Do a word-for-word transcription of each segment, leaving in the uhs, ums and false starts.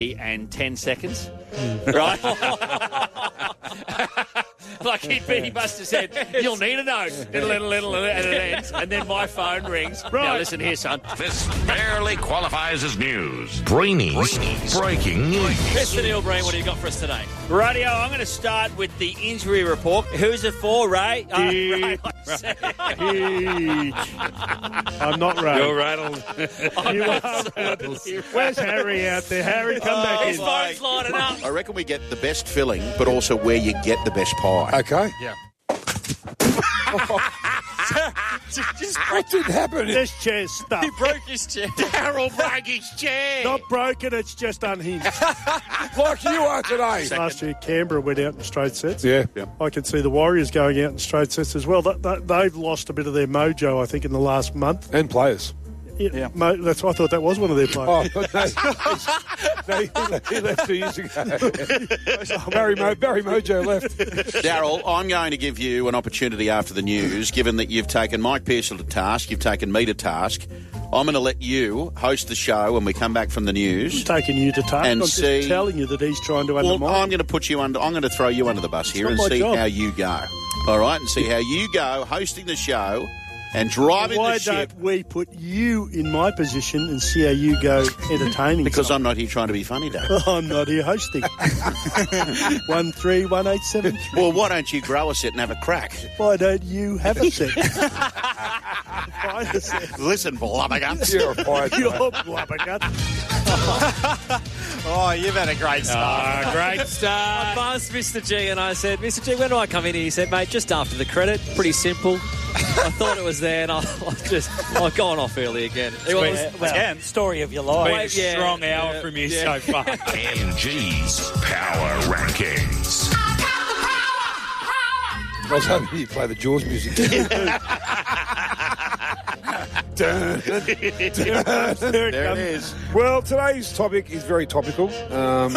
and ten seconds, right? Like he'd be, he must have said, "You'll need a note." Little, little, little, and it ends, and then my phone rings. Right. Now listen here, son. This barely qualifies as news. Brainy's, Brainy's breaking news. Mister Neil Breen, what do you got for us today? Radio, I'm going to start with the injury report. Who's it for, Ray? Uh, Ray. I'm not Ray. You're rattled. You are rattled. Where's Harry out there? Harry, come oh, back his in. phone's lining up. I reckon we get the best filling, but also where you get the best pie. Okay. Yeah. Just, what did happen? This chair's stuck. He broke his chair. Daryl broke his chair. Not broken, it's just unhinged. Like you are today. Last year, Canberra went out in straight sets. Yeah. yeah. I can see the Warriors going out in straight sets as well. That, that, they've lost a bit of their mojo, I think, in the last month. And players. Yeah, Yeah. Mo, that's I thought that was one of their players. Oh, no, no, he left two years ago. Barry, Mo, Barry Mojo left. Daryl, I'm going to give you an opportunity after the news, given that you've taken Mike Pearson to task, you've taken me to task. I'm going to let you host the show when we come back from the news. He's taking you to task. And I'm see- just telling you that he's trying to Well, undermine. I'm going to put you under. I'm going to throw you under the bus here It's and not my see job. how you go. All right, and see how you go hosting the show and driving Why the ship. don't we put you in my position and see how you go entertaining? Because someone? I'm not here trying to be funny, Dave. I'm not here hosting. One three one eight seven. Well, why don't you grow a set and have a crack? Why don't you have a set? Find a set. Listen, blubberguts. You're a pirate. You're blubbergut. Oh, you've had a great start. Oh, great I start. buzzed Mister G and I said, Mister G, when do I come in here? He said, mate, just after the credit. Pretty simple. I thought it was there, and I, I just I've gone off early again. It was, Well, well, story of your life. Been a strong hour from you yeah. so far. M G's Power Rankings. I was hoping you'd play the Jaws music. Dun, dun, dun. There it is. Well, today's topic is very topical. Um,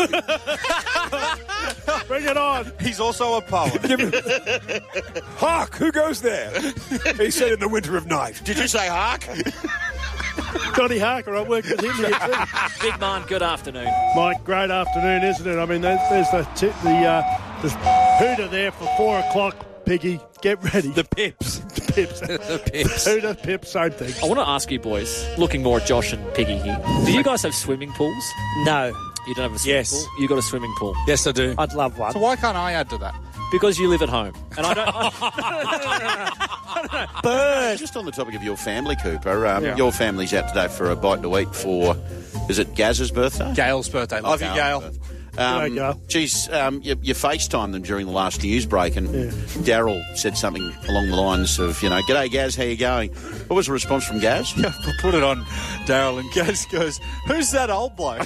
Bring it on. He's also a poet. Hark! Who goes there? He said in the winter of night. Did you say hark? Johnny Harker, I worked with him here too. Big man, good afternoon. Mike, great afternoon, isn't it? I mean, there's, there's the t- the, uh, the hooter there for four o'clock. Piggy, get ready. The Pips. The Pips. The Pips. Hooter, Pip, same thing. I want to ask you boys, looking more at Josh and Piggy here, do you guys have swimming pools? No. You don't have a swimming Yes. pool? You got a swimming pool. Yes, I do. I'd love one. So why can't I add to that? Because you live at home. And I don't... I, Bird. Just on the topic of your family, Cooper, um, Yeah. your family's out today for a bite to eat for, is it Gaz's birthday? Gail's birthday. Love you, Gail. Um, G'day, Gail. Geez, um, you, you FaceTimed them during the last news break, and Yeah. Daryl said something along the lines of, you know, "G'day, Gaz, how you going?" What was the response from Gaz? I put it on Daryl, and Gaz goes, "Who's that old bloke?"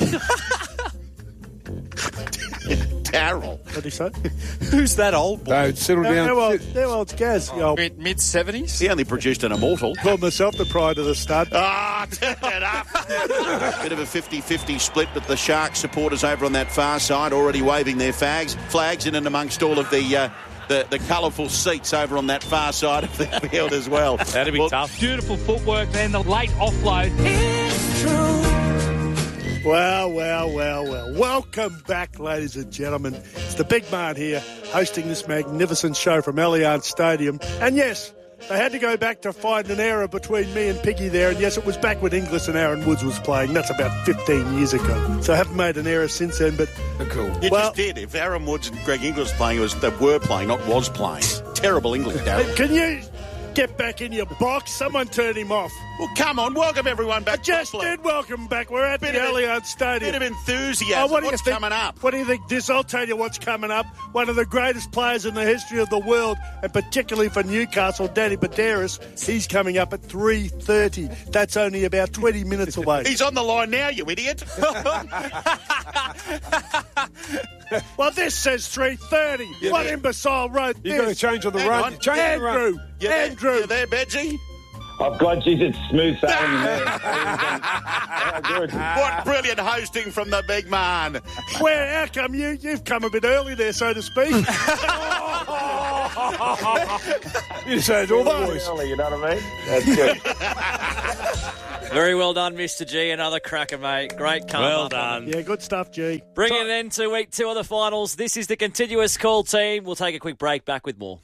Daryl. What did he say? Who's that old bloke? No, settle How, down. how, old, how old's Gaz? Oh, Mid mid seventies. He only produced an immortal. called myself the pride of the stud. Ah, turn it up. Bit of a fifty-fifty split, but the Sharks supporters over on that far side already waving their fags, flags in and amongst all of the uh, the, the colourful seats over on that far side of the field as well. That'd be Well, tough. Beautiful footwork, then the late offload. Well, well, well, well. Welcome back, ladies and gentlemen. It's the big man here hosting this magnificent show from Allianz Stadium. And yes, they had to go back to find an error between me and Piggy there. And yes, it was back when Inglis and Aaron Woods was playing. That's about fifteen years ago. So I haven't made an error since then, but Cool. You Well- just did. If Aaron Woods and Greg Inglis playing, it was they were playing, not was playing. Terrible English, Daryl. can you get back in your box? Someone turn him off. Well, come on, welcome everyone back. I just properly. did welcome back. We're at Bit the of- Allianz Stadium. Bit of enthusiasm. Oh, what do you What's think- coming up? What do you think, this? I'll tell you what's coming up. One of the greatest players in the history of the world, and particularly for Newcastle, Danny Baderis, he's coming up at three thirty. That's only about twenty minutes away. He's on the line now, you idiot. Well, this says three thirty. Yeah, What yeah. imbecile wrote You've got to this? change on the Hang run. on. Change on the run. Andrew. You there, Andrew. you there, Benji? I've got you. It's smooth sailing there. Oh, good. What brilliant hosting from the big man. Where, how come you, you've come a bit early there, so to speak? You said all the boys. Early, you know what I mean? That's good. Very well done, Mister G. Another cracker, mate. Great come Well up. done. Yeah, good stuff, G. Bring it then to week two of the finals. This is the continuous call team. We'll take a quick break. Back with more.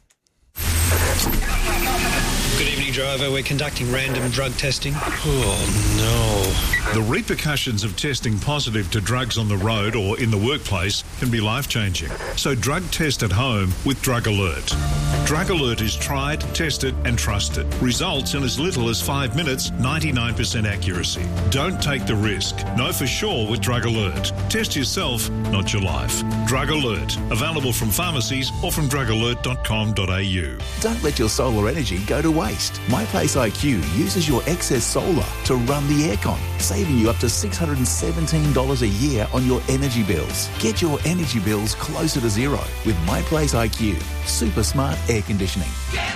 Good evening, driver. We're conducting random drug testing. Oh, no. The repercussions of testing positive to drugs on the road or in the workplace can be life-changing. So drug test at home with Drug Alert. Drug Alert is tried, tested and trusted. Results in as little as five minutes, ninety-nine percent accuracy. Don't take the risk. Know for sure with Drug Alert. Test yourself, not your life. Drug Alert. Available from pharmacies or from drug alert dot com dot a u. Don't let your solar energy go to waste. MyPlace I Q uses your excess solar to run the aircon, saving you up to six hundred seventeen dollars a year on your energy bills. Get your energy bills closer to zero with MyPlace I Q. Super smart air conditioning.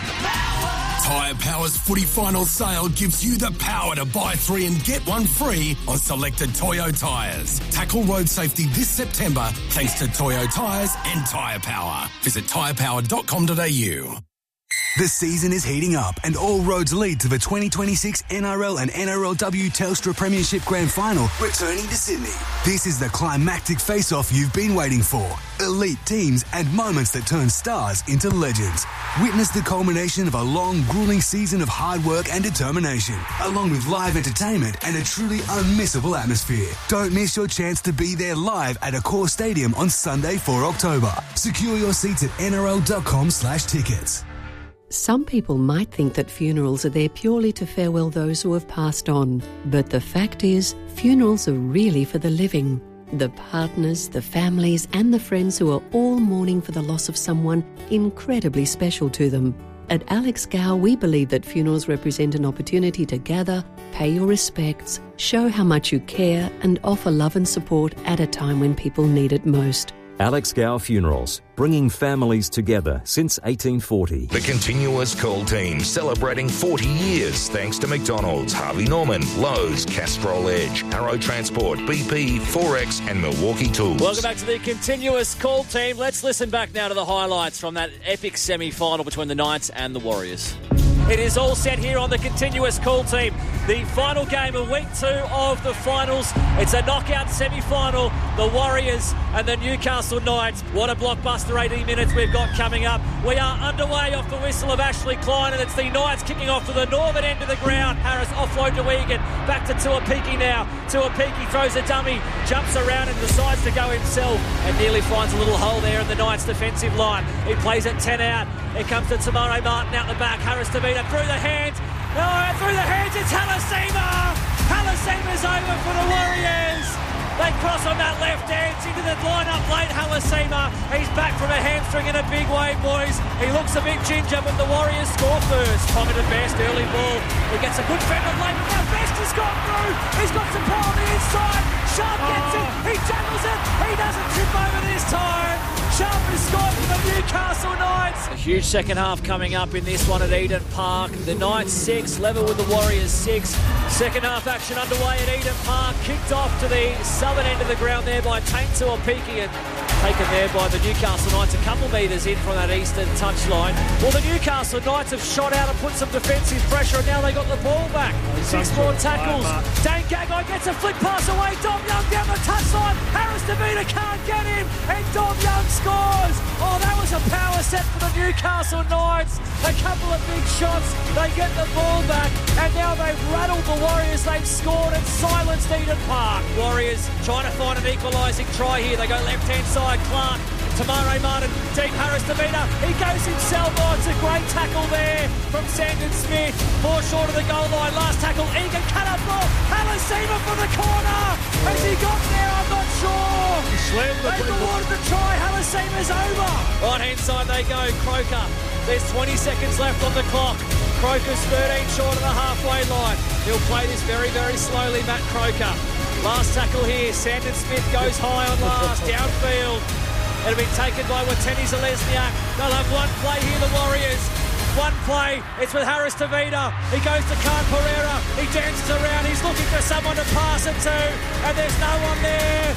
Tyre Power's footy final sale gives you the power to buy three and get one free on selected Toyo tyres. Tackle road safety this September thanks to Toyo tyres and Tyre Power. Visit tyre power dot com dot a u. The season is heating up and all roads lead to the twenty twenty-six N R L and N R L W Telstra Premiership Grand Final returning to Sydney. This is the climactic face-off you've been waiting for. Elite teams and moments that turn stars into legends. Witness the culmination of a long, grueling season of hard work and determination, along with live entertainment and a truly unmissable atmosphere. Don't miss your chance to be there live at Accor Stadium on Sunday, the fourth of October. Secure your seats at N R L dot com slash tickets. Some people might think that funerals are there purely to farewell those who have passed on. But the fact is, funerals are really for the living. The partners, the families and the friends who are all mourning for the loss of someone incredibly special to them. At Alex Gow, we believe that funerals represent an opportunity to gather, pay your respects, show how much you care and offer love and support at a time when people need it most. Alex Gow Funerals, bringing families together since eighteen forty. The continuous call team celebrating forty years thanks to McDonald's, Harvey Norman, Lowe's, Castrol Edge, Arrow Transport, B P, Forex and Milwaukee Tools. Welcome back to the continuous call team. Let's listen back now to the highlights from that epic semi-final between the Knights and the Warriors. It is all set here on the continuous call team. The final game of week two of the finals. It's a knockout semi-final. The Warriors and the Newcastle Knights. What a blockbuster eighty minutes we've got coming up. We are underway off the whistle of Ashley Klein, and it's the Knights kicking off to the northern end of the ground. Harris offload to Egan. Back to Tuapiki now. Tuapiki throws a dummy, jumps around and decides to go himself and nearly finds a little hole there in the Knights defensive line. He plays it ten out. It comes to Tamare Martin out the back. Harris Tavita through the hands. Oh, through the hands, it's Halasima! Halasima's over for the Warriors! They cross on that left dance into the line-up late, Halasima. He's back from a hamstring in a big way, boys. He looks a bit ginger, but the Warriors score first. Tommy to Best, early ball. He gets a good fend of late, but now Best has gone through. He's got some power on the inside. Sharp gets it. He juggles it. He doesn't trip over this time. Sharp has scored for the Newcastle Knights. A huge second half coming up in this one at Eden Park. The Knights six, level with the Warriors six. Second half action underway at Eden Park. Kicked off to the southern end of the ground there by Tain Tuapiki and taken there by the Newcastle Knights a couple metres in from that eastern touchline. Well, the Newcastle Knights have shot out and put some defensive pressure, and now they got the ball back. Six more tackles. Dane Gagai gets a flick pass away. Dom Young down the touchline. Harris DeVita can't get him, and Dom Young scores. Oh, that was a power set for the Newcastle Knights. A couple of big shots. They get the ball back, and now they've rattled the Warriors. They've scored and silenced Eden Park. Warriors trying to find an equalising try here. They go left-hand side. Clark, Tamare Martin, deep Harris Tavita. He goes himself. Oh, it's a great tackle there from Sandon Smith. More short of the goal line. Last tackle, Egan cut up ball. Halasima for the corner. Has he got there? I'm not sure. He slammed the They've awarded the try. Halasima's over. Right-hand side they go. Croker. There's twenty seconds left on the clock. Croker's thirteen short of the halfway line. He'll play this very, very slowly, Matt Croker. Last tackle here. Sandon Smith goes high on last. Downfield. It'll be taken by Wateni Zalesniak. They'll have one play here, the Warriors. One play. It's with Harris Tavita. He goes to Khan Pereira. He dances around. He's looking for someone to pass it to. And there's no one there.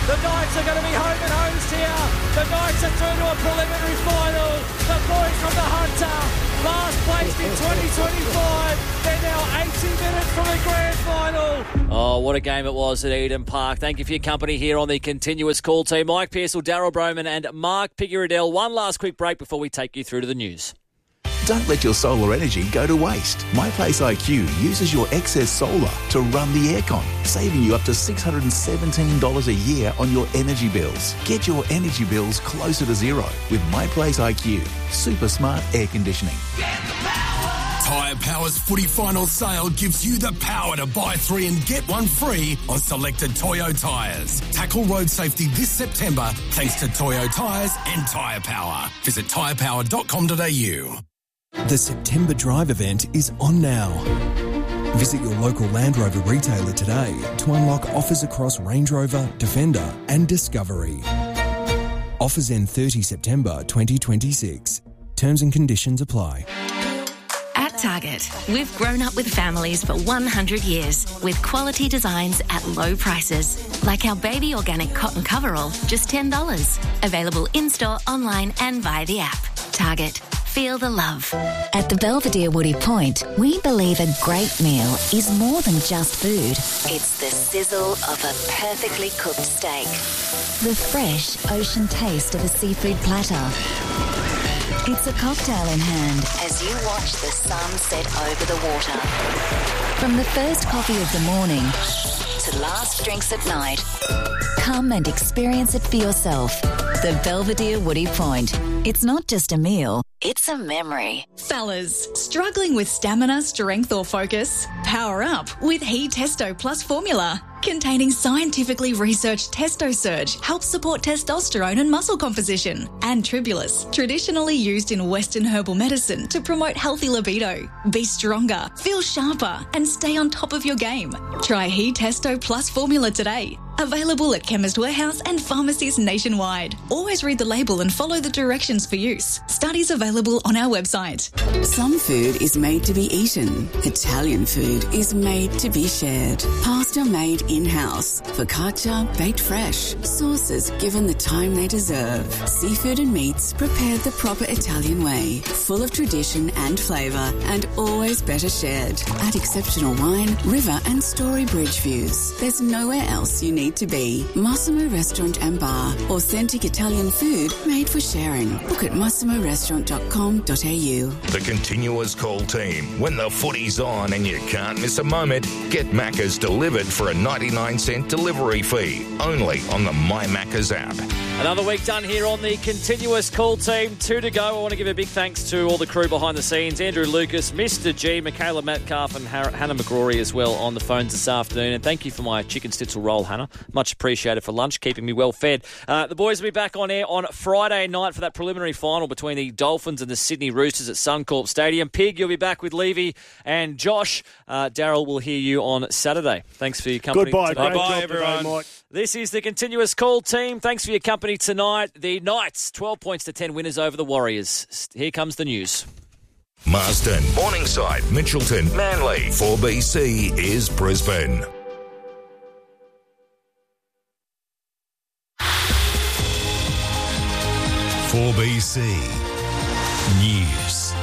The Knights are going to be home and hosed here. The Knights are through to a preliminary final. The boys from the Hunter, last placed in twenty twenty-five. They're now eighty minutes from the grand final. Oh, what a game it was at Eden Park. Thank you for your company here on the continuous call team. Mike Pearsall, Daryl Broman and Mark Piggy-Riddell. One last quick break before we take you through to the news. Don't let your solar energy go to waste. MyPlace I Q uses your excess solar to run the aircon, saving you up to six hundred seventeen dollars a year on your energy bills. Get your energy bills closer to zero with MyPlace I Q. Super smart air conditioning. Tyre Power's footy final sale gives you the power to buy three and get one free on selected Toyo tyres. Tackle road safety this September thanks to Toyo tyres and Tyre Power. Visit tyre power dot com dot a u. The September Drive event is on now. Visit your local Land Rover retailer today to unlock offers across Range Rover, Defender and Discovery. Offers end thirtieth September twenty twenty-six. Terms and conditions apply. At Target, we've grown up with families for one hundred years with quality designs at low prices. Like our baby organic cotton coverall, just ten dollars. Available in-store, online and via the app. Target. Feel the love. At the Belvedere Woody Point, we believe a great meal is more than just food. It's the sizzle of a perfectly cooked steak. The fresh ocean taste of a seafood platter. It's a cocktail in hand as you watch the sun set over the water. From the first coffee of the morning to last drinks at night. Come and experience it for yourself. The Belvedere Woody Point. It's not just a meal, it's a memory. Fellas, struggling with stamina, strength or focus? Power up with He Testo Plus formula. Containing scientifically researched Testo Surge helps support testosterone and muscle composition. And Tribulus, traditionally used in Western herbal medicine to promote healthy libido. Be stronger, feel sharper, and stay on top of your game. Try He Testo Plus formula today. Available at Chemist Warehouse and pharmacies nationwide. Always read the label and follow the directions for use. Studies available on our website. Some food is made to be eaten. Italian food is made to be shared. Pasta made in-house. Focaccia baked fresh. Sauces given the time they deserve. Seafood and meats prepared the proper Italian way. Full of tradition and flavour and always better shared. At exceptional wine, river and story bridge views. There's nowhere else you need to be. Massimo Restaurant and Bar. Authentic Italian food made for sharing. Book at massimo restaurant dot com dot a u. The continuous call team. When the footy's on and you can't miss a moment, get Macca's delivered for a ninety-nine cent delivery fee. Only on the My Macca's app. Another week done here on the continuous call team. Two to go. I want to give a big thanks to all the crew behind the scenes. Andrew Lucas, Mister G, Michaela Metcalf and Hannah McGrory as well on the phones this afternoon. And thank you for my chicken schnitzel roll, Hannah. Much appreciated for lunch, keeping me well fed. Uh, the boys will be back on air on Friday night for that preliminary final between the Dolphins and the Sydney Roosters at Suncorp Stadium. Pig, you'll be back with Levy and Josh. Uh, Daryl will hear you on Saturday. Thanks for your company. Goodbye. Today. Great job everyone. Today, Mike. This is the continuous call team. Thanks for your company tonight. The Knights, twelve points to ten winners over the Warriors. Here comes the news. Marsden, Morningside, Mitchelton, Manly. four B C is Brisbane. four B C News.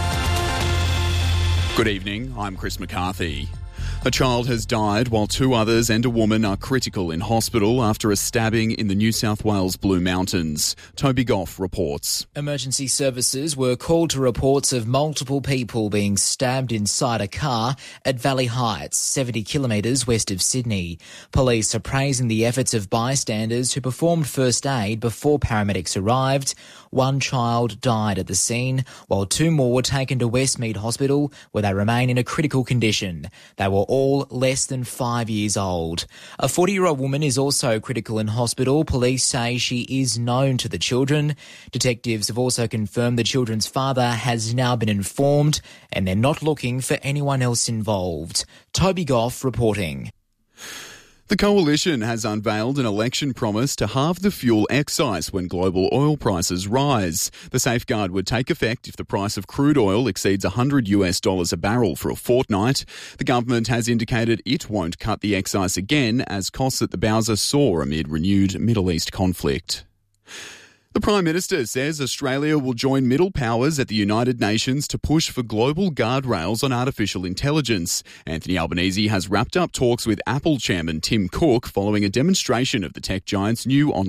Good evening, I'm Chris McCarthy. A child has died while two others and a woman are critical in hospital after a stabbing in the New South Wales Blue Mountains. Toby Goff reports. Emergency services were called to reports of multiple people being stabbed inside a car at Valley Heights, seventy kilometres west of Sydney. Police are praising the efforts of bystanders who performed first aid before paramedics arrived. One child died at the scene, while two more were taken to Westmead Hospital, where they remain in a critical condition. They were all less than five years old. A forty-year-old woman is also critical in hospital. Police say she is known to the children. Detectives have also confirmed the children's father has now been informed and they're not looking for anyone else involved. Toby Goff reporting. The coalition has unveiled an election promise to halve the fuel excise when global oil prices rise. The safeguard would take effect if the price of crude oil exceeds one hundred US dollars a barrel for a fortnight. The government has indicated it won't cut the excise again as costs at the Bowser soar amid renewed Middle East conflict. The Prime Minister says Australia will join middle powers at the United Nations to push for global guardrails on artificial intelligence. Anthony Albanese has wrapped up talks with Apple chairman Tim Cook following a demonstration of the tech giant's new online